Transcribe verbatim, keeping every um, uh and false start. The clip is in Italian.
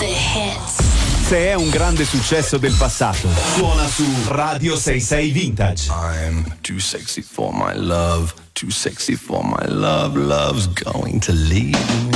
The hits. Se è un grande successo del passato, suona su Radio sessantasei Vintage. I'm too sexy for my love, too sexy for my love, love's going to leave me.